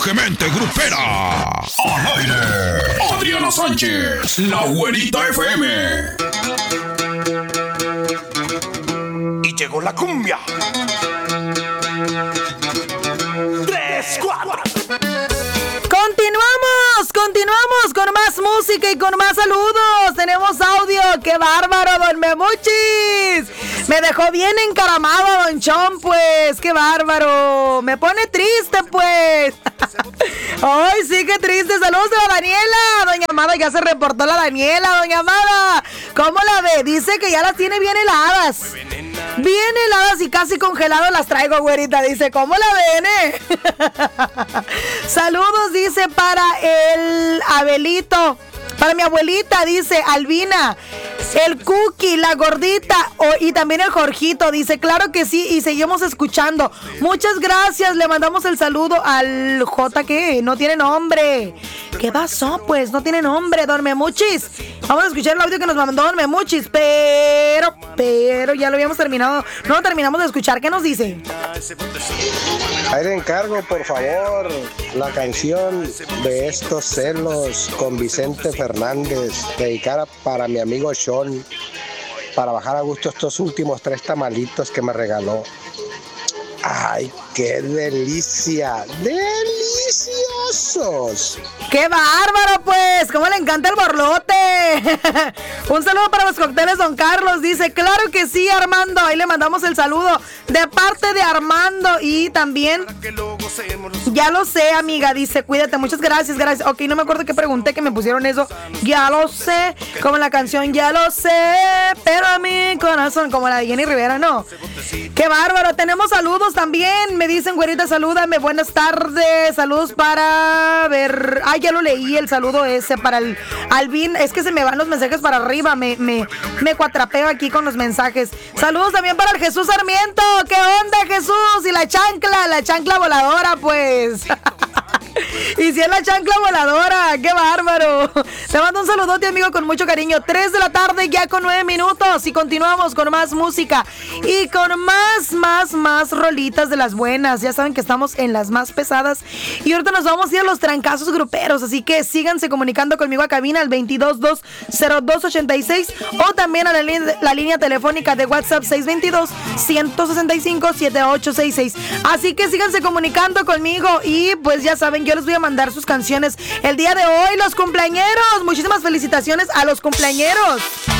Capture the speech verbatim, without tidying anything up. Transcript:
Gemente Grupera. Al aire. Adriana Sánchez, la güerita F M. Y llegó la cumbia. Tres, cuatro. Continuamos, continuamos con más música y con más saludos. Tenemos audio. ¡Qué bárbaro, don Memuchis! Me dejó bien encaramado, don Chon, pues. ¡Qué bárbaro! Me pone triste, pues. Ay, sí, qué triste. Saludos a la Daniela. Doña Amada, ya se reportó la Daniela, doña Amada. ¿Cómo la ve? Dice que ya las tiene bien heladas. Bien heladas y casi congeladas las traigo, güerita. Dice, ¿cómo la ven, eh? Saludos, dice, para el Abelito. Para mi abuelita, dice Albina. El Cookie, la gordita oh, y también el Jorgito, dice, claro que sí, y seguimos escuchando. Muchas gracias, le mandamos el saludo al J, que no tiene nombre. ¿Qué pasó? Pues no tiene nombre, don Memuchis. Vamos a escuchar el audio que nos mandó don Memuchis, pero, pero ya lo habíamos terminado. No lo terminamos de escuchar, ¿qué nos dice? Ahí le encargo, por favor, la canción de Estos Celos con Vicente Fernández, dedicada para mi amigo Sean, para bajar a gusto estos últimos tres tamalitos que me regaló. ¡Ay, qué delicia! ¡Deliciosos! ¡Qué bárbaro, pues! ¡Cómo le encanta el borlote! Un saludo para los cócteles, don Carlos. Dice, claro que sí, Armando. Ahí le mandamos el saludo de parte de Armando. Y también, ya lo sé, amiga. Dice, cuídate. Muchas gracias, gracias. Ok, no me acuerdo qué pregunté, que me pusieron eso. Ya lo sé. Como la canción, ya lo sé. Pero a mi corazón, como la de Jenny Rivera, ¿no? ¡Qué bárbaro! Tenemos saludos también. Me dicen, güerita, salúdame. Buenas tardes. Saludos para ver. Ay, ya lo leí, el saludo ese para el Alvin. Es que se me van los mensajes para arriba. Me, me, me cuatrapeo aquí con los mensajes. Saludos también para el Jesús Sarmiento. ¿Qué onda, Jesús? Y la chancla, la chancla voladora, pues. Y si es la chancla voladora, qué bárbaro. Te mando un saludote, amigo, con mucho cariño. Tres de la tarde, ya con nueve minutos. Y continuamos con más música y con más, más, más rolitas de las buenas. Ya saben que estamos en las más pesadas. Y ahorita nos vamos a ir a los trancazos gruperos. Así que síganse comunicando conmigo a cabina al veintidós dos cero dos ochenta y seis. O también a la, li- la línea telefónica de WhatsApp seis dos dos, uno seis cinco, siete ocho seis seis. Así que síganse comunicando conmigo. Y pues ya saben, yo les voy a mandar sus canciones el día de hoy, los cumpleañeros. Muchísimas felicitaciones a los cumpleañeros.